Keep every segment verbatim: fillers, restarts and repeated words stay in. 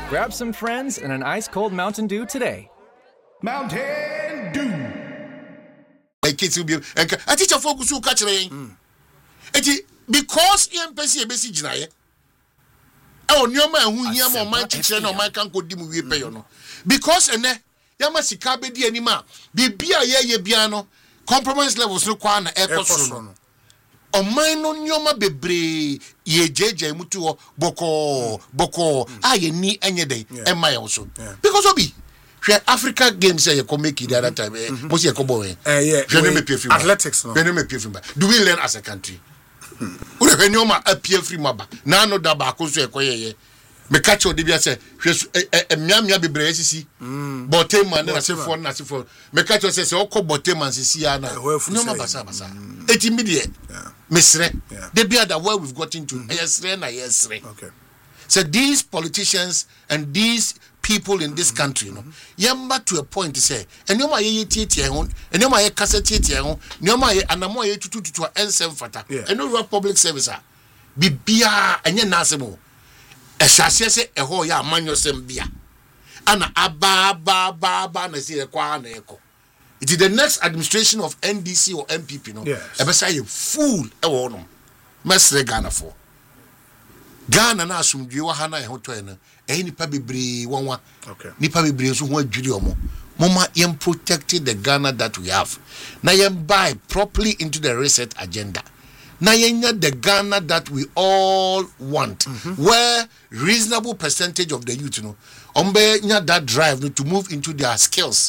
Grab some friends and an ice-cold Mountain Dew today. Mountain Dew. I teach a focus who catch rain. Because E M P C A B C Jinaye. Oh, no man who yam my teacher no my can go dim we pay no. Because and yama sikabe di anima. Be bia ye biano. Compromise levels no kwana echo. O mine no nyoma bebre ye jeje mutu boko boko aye ni enye day e my also because obi hwe Africa games e ko make the other time eh mo se e ko boy eh yeah athletics no be no me pay film do we learn as a country we hwe nyoma apia free maba na no da ba ko so e ko ye me catch odi bia say hwe emiamia bebre asisi boteman na sefo na sefo me catch say say okọ boteman sisi ya na nyoma basa basa eti media Misre, they be at where we've gotten to. Yesre na yesre. Okay. So these politicians and these people in this country, you know, yamba to a point to say, and no my ye tete hon, and no my cassette tete hon, no my anamo ye to to to N seven fata, and no public service. Be bia and ye nasemo. A chassis say a ho ya manyo sem bia. Ana aba ba ba ba na si e kwa na eko. It is the next administration of N D C or M P P, no? Yes. Ebe say you fool e wo no. Mesre Ghana for. Ghana na asumdwe wa hana e hoto e na. E nipa bebre wonwa. Okay. Nipa bebre so ho adwiri omo. Mama yem protected the Ghana that we have. Na yem buy properly into the reset agenda. Na yenya the Ghana that we all want. Mm-hmm. Where reasonable percentage of the youth, you know, ombe nya that drive no, to move into their skills.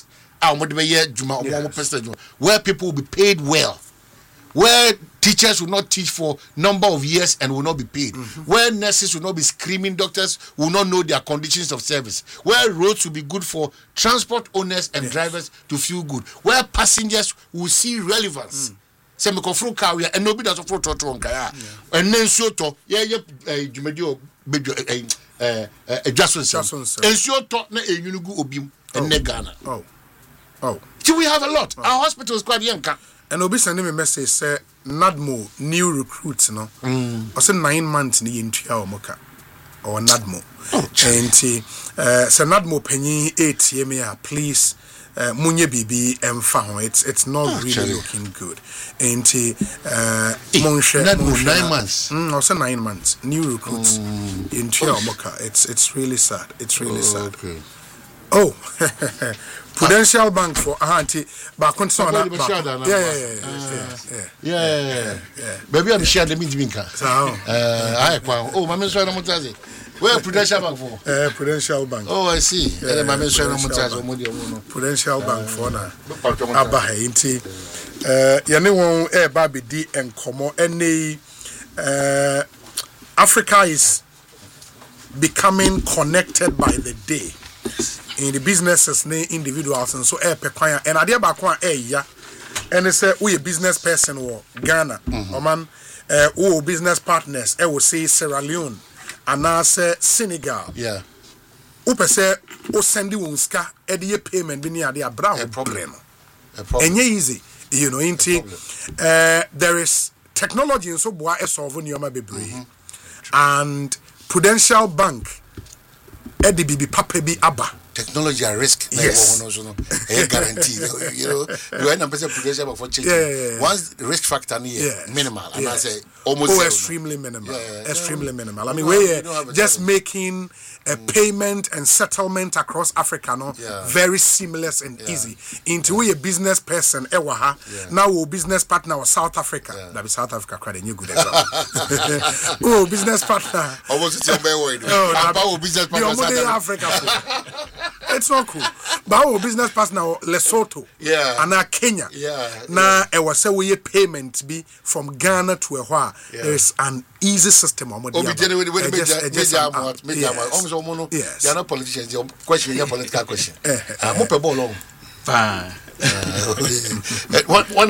Yes. Where people will be paid well, where teachers will not teach for number of years and will not be paid, mm-hmm. where nurses will not be screaming, doctors will not know their conditions of service, where roads will be good for transport owners and yes. drivers to feel good, where passengers will see relevance. Say me confront car and nobody does afford to to kaya and then so to yeah yeah jumedio bejo eh eh Jason and so to na enyunugu obim and ne Ghana. Oh. Oh. So we have a lot. Oh. Our hospital is quite young. And Obi sending me message say Nadmo new recruits no. Mm. I said nine months ni into our moka or Nadmo. Oh, and uh say Nadmo penny eight year please uh munye bibi emfa it's it's not oh, really Charlie. Looking good. And uh Monshe Nadmo nine months. Mm, I said nine months new recruits mm. into our moka. It's it's really sad. It's really oh, sad. Okay. Oh. Prudential Bank for auntie back on son yeah yeah yeah yeah yeah baby I'm share the means binka uh I kwa oh mama so na mutazi where Prudential Bank for eh Prudential Bank oh I see eh mama so na mutazi mo di mo Prudential Bank for na aba ha nti eh ye ne won e ba be di enkomo ene eh Africa is becoming connected by the day in the businesses ne individuals and so e pe kwan and ade ba kwan e ya and say we a business person wo Ghana mm-hmm. Oman eh wo business partners e wo say Sierra Leone and say Senegal yeah wo pe say o sendi won ska e de payment bi ne ade abra ho problem a problem enye easy you know inti uh, there is technology in so boa e solve nyoma bebre mm-hmm. and Prudential Bank e de bibi papa bi aba technology at risk. Yes. No, no, no, no. Guarantee. You know, you end up with a Prudential for changing. Yeah, yeah, yeah. Once the risk factor is yes. minimal, and yes. I say almost oh, zero, extremely minimal. Yeah, yeah. Extremely yeah. minimal. I mean, no, we're just making a mm. payment and settlement across Africa, no, yeah. very seamless and yeah. easy. Into yeah. we a business person, ewaha. Yeah. Now we business partner was South Africa. Yeah. That be South Africa. Quite a new good example. Oh, business partner. Almost the same way. Oh, business partner. Africa. It's not cool. But our business partner Lesotho, yeah, and now Kenya, yeah. Now it was say we payment be from Ghana to Ehua. Yeah. There is an easy system. Oh, we generate with major, major amount, major amount. Almost mono. Yes. They are not politicians. Your question, your political question. Ah, mo pe ball long. Fine. One.